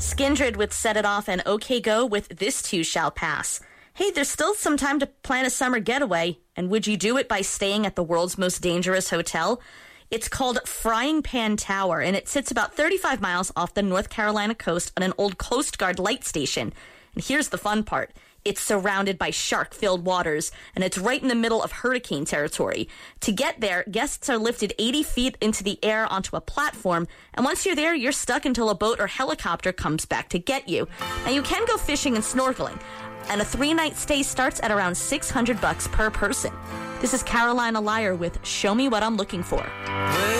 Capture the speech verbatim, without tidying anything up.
Skindred with Set It Off and OK Go with This Too Shall Pass. Hey, there's still some time to plan a summer getaway, and would you do it by staying at the world's most dangerous hotel? It's called Frying Pan Tower, and it sits about thirty-five miles off the North Carolina coast on an old Coast Guard light station. And here's the fun part. It's surrounded by shark-filled waters, and it's right in the middle of hurricane territory. To get there, guests are lifted eighty feet into the air onto a platform, and once you're there, you're stuck until a boat or helicopter comes back to get you. Now, you can go fishing and snorkeling, and a three-night stay starts at around six hundred bucks per person. This is Carolina Liar with Show Me What I'm Looking For.